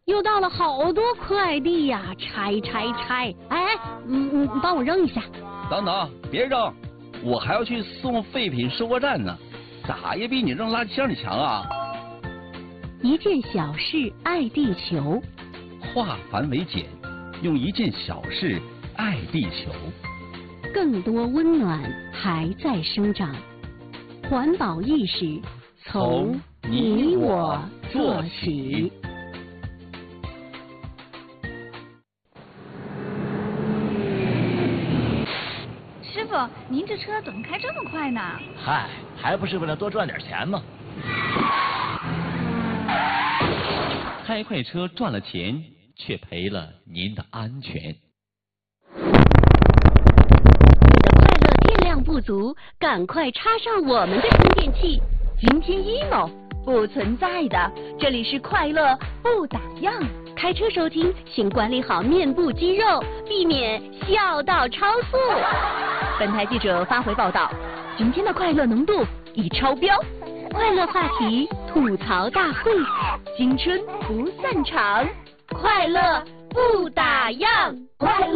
又到了好多快递呀，拆！哎，帮我扔一下。 等等，别扔，我还要去送废品收货站呢，咋也比你扔垃圾箱里强啊！ 一件小事爱地球， 化繁为简，用一件小事爱地球。 更多温暖还在生长，环保意识从你我做起。 师傅，您这车怎么开这么快呢？ 嗨，还不是为了多赚点钱吗？ 开快车赚了钱，却赔了您的安全。 你的快乐电量不足，赶快插上我们的充电器。 今天 emo 不存在的，这里是快乐不打烊。 开车收听，请管理好面部肌肉，避免笑到超速。 本台记者发回报道，今天的快乐浓度已超标。 快乐话题吐槽大会， 青春不散场， 快乐不打烊， 快乐。